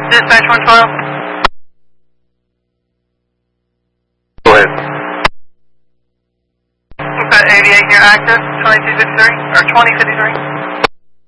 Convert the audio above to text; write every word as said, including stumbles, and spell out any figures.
Dispatch one twelve. Go ahead. We've got eighty-eight here active, twenty-two fifty-three, or twenty fifty-three.